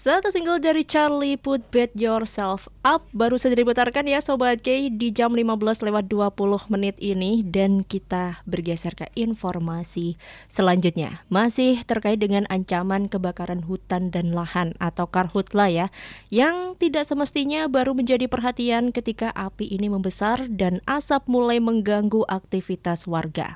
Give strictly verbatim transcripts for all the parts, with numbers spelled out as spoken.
Satu single dari Charlie Puth, Bet Yourself Up, baru saja diputarkan ya Sobat K di jam lima belas lewat dua puluh menit ini. Dan kita bergeser ke informasi selanjutnya, masih terkait dengan ancaman kebakaran hutan dan lahan atau karhutla ya, yang tidak semestinya baru menjadi perhatian ketika api ini membesar dan asap mulai mengganggu aktivitas warga.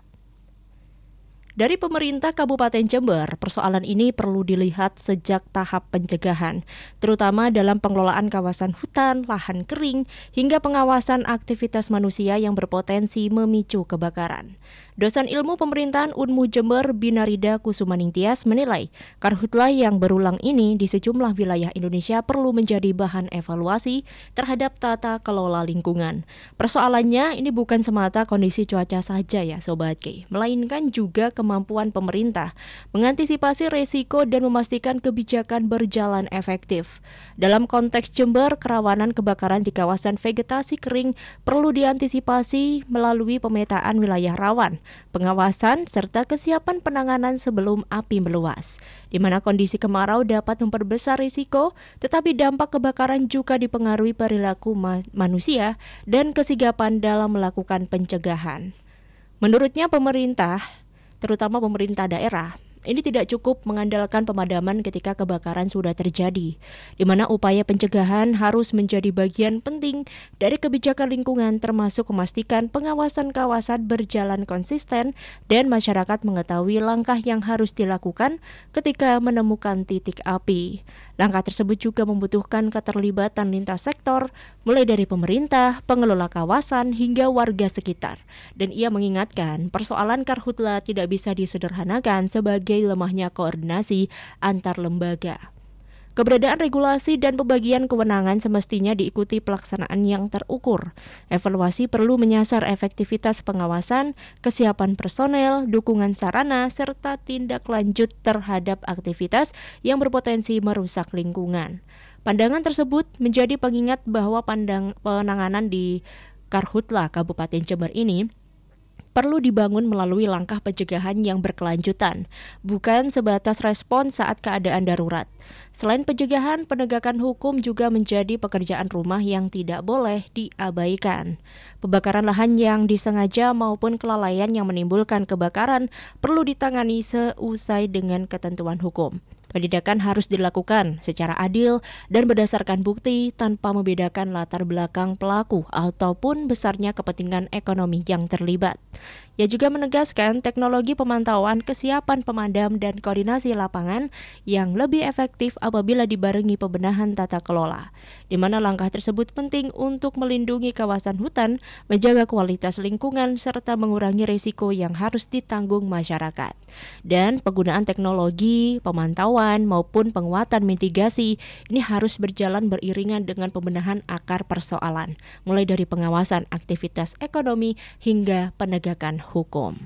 Dari pemerintah Kabupaten Jember, persoalan ini perlu dilihat sejak tahap pencegahan, terutama dalam pengelolaan kawasan hutan, lahan kering, hingga pengawasan aktivitas manusia yang berpotensi memicu kebakaran. Dosen Ilmu Pemerintahan U N M U Jember, Binarida Kusumaningtyas menilai, karhutla yang berulang ini di sejumlah wilayah Indonesia perlu menjadi bahan evaluasi terhadap tata kelola lingkungan. Persoalannya ini bukan semata kondisi cuaca saja ya Sobat K, melainkan juga kemampuan pemerintah mengantisipasi resiko dan memastikan kebijakan berjalan efektif. Dalam konteks Jember, kerawanan kebakaran di kawasan vegetasi kering perlu diantisipasi melalui pemetaan wilayah rawan, pengawasan, serta kesiapan penanganan sebelum api meluas, di mana kondisi kemarau dapat memperbesar risiko, tetapi dampak kebakaran juga dipengaruhi perilaku ma- manusia dan kesigapan dalam melakukan pencegahan. Menurutnya pemerintah, terutama pemerintah daerah, ini tidak cukup mengandalkan pemadaman ketika kebakaran sudah terjadi, di mana upaya pencegahan harus menjadi bagian penting dari kebijakan lingkungan, termasuk memastikan pengawasan kawasan berjalan konsisten dan masyarakat mengetahui langkah yang harus dilakukan ketika menemukan titik api. Langkah tersebut juga membutuhkan keterlibatan lintas sektor, mulai dari pemerintah, pengelola kawasan, hingga warga sekitar. Dan ia mengingatkan, persoalan karhutla tidak bisa disederhanakan sebagai lemahnya koordinasi antar lembaga. Keberadaan regulasi dan pembagian kewenangan semestinya diikuti pelaksanaan yang terukur. Evaluasi perlu menyasar efektivitas pengawasan, kesiapan personel, dukungan sarana, serta tindak lanjut terhadap aktivitas yang berpotensi merusak lingkungan. Pandangan tersebut menjadi pengingat bahwa pandang penanganan di karhutla Kabupaten Jember ini perlu dibangun melalui langkah pencegahan yang berkelanjutan, bukan sebatas respon saat keadaan darurat. Selain pencegahan, penegakan hukum juga menjadi pekerjaan rumah yang tidak boleh diabaikan. Pembakaran lahan yang disengaja maupun kelalaian yang menimbulkan kebakaran perlu ditangani seusai dengan ketentuan hukum. Penindakan harus dilakukan secara adil dan berdasarkan bukti tanpa membedakan latar belakang pelaku ataupun besarnya kepentingan ekonomi yang terlibat. Ia juga menegaskan teknologi pemantauan kesiapan pemadam dan koordinasi lapangan yang lebih efektif apabila dibarengi pembenahan tata kelola, di mana langkah tersebut penting untuk melindungi kawasan hutan, menjaga kualitas lingkungan, serta mengurangi risiko yang harus ditanggung masyarakat. Dan penggunaan teknologi, pemantauan, maupun penguatan mitigasi ini harus berjalan beriringan dengan pembenahan akar persoalan, mulai dari pengawasan aktivitas ekonomi hingga penegakan hukum.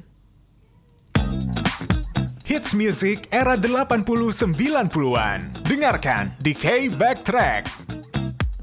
Hits music era delapan puluh sembilan puluhan. Dengarkan di K Backtrack.